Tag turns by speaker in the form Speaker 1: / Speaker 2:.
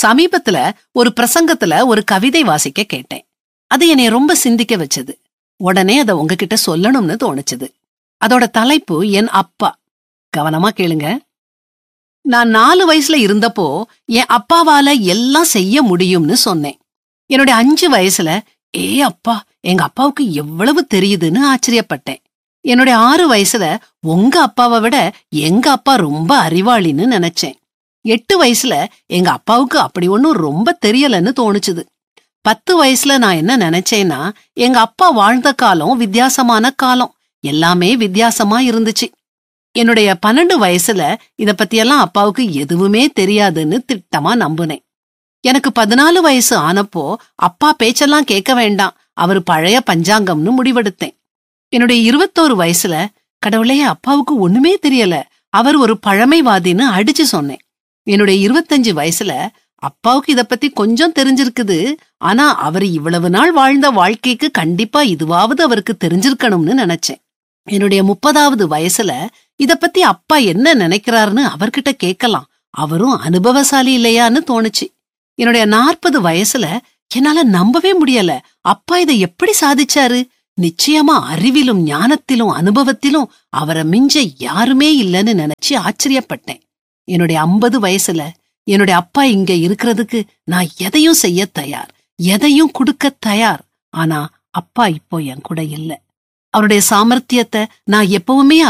Speaker 1: சமீபத்துல ஒரு பிரசங்கத்துல ஒரு கவிதை வாசிக்க கேட்டேன். அது என்னை ரொம்ப சிந்திக்க வச்சது. உடனே அதை உங்ககிட்ட சொல்லணும்னு தோணுச்சுது. அதோட தலைப்பு என் அப்பா. கவனமா கேளுங்க. நான் 4 வயசுல இருந்தப்போ என் அப்பாவால எல்லாம் செய்ய முடியும்னு சொன்னேன். என்னுடைய 5 வயசுல அப்பா, எங்க அப்பாவுக்கு எவ்வளவு தெரியுதுன்னு ஆச்சரியப்பட்டேன். என்னுடைய 6 வயசுல உங்க அப்பாவை விட எங்க அப்பா ரொம்ப அறிவாளின்னு நினைச்சேன். 8 வயசுல எங்க அப்பாவுக்கு அப்படி ஒன்னும் ரொம்ப தெரியலன்னு தோணுச்சுது. 10 வயசுல நான் என்ன நினைச்சேன்னா, எங்க அப்பா வாழ்ந்த காலம் வித்தியாசமான காலம், எல்லாமே வித்தியாசமா இருந்துச்சு. என்னுடைய 12 வயசுல இத பத்தியெல்லாம் அப்பாவுக்கு எதுவுமே தெரியாதுன்னு திட்டமா நம்புனேன். எனக்கு 14 வயசு ஆனப்போ அப்பா பேச்செல்லாம் கேட்க வேண்டாம், அவரு பழைய பஞ்சாங்கம்னு முடிவெடுத்தேன். என்னுடைய 21 வயசுல கடவுளே, அப்பாவுக்கு ஒண்ணுமே தெரியல, அவர் ஒரு பழமைவாதின்னு அடிச்சு சொன்னேன். என்னுடைய 25 வயசுல அப்பாவுக்கு இத பத்தி கொஞ்சம் தெரிஞ்சிருக்குது, ஆனா அவர் இவ்வளவு நாள் வாழ்ந்த வாழ்க்கைக்கு கண்டிப்பா இதுவாவது அவருக்கு தெரிஞ்சிருக்கணும்னு நினைச்சேன். என்னுடைய 30வது வயசுல இத பத்தி அப்பா என்ன நினைக்கிறாருன்னு அவர்கிட்ட கேட்கலாம், அவரும் அனுபவசாலி இல்லையான்னு தோணுச்சு. என்னுடைய 40 வயசுல என்னால நம்பவே முடியல, அப்பா இதை எப்படி சாதிச்சாரு? நிச்சயமா அறிவிலும் ஞானத்திலும் அனுபவத்திலும் அவரை மிஞ்ச யாருமே இல்லைன்னு நினைச்சு ஆச்சரியப்பட்டேன். என்னுடைய 50 வயசுல என்னுடைய அப்பா இங்க இருக்கிறதுக்கு நான் எதையும் செய்ய தயார், எதையும் கொடுக்க தயார். ஆனா அப்பா இப்போ என் கூட இல்ல. அவருடைய சாமர்த்தியத்தை நான் எப்பவுமே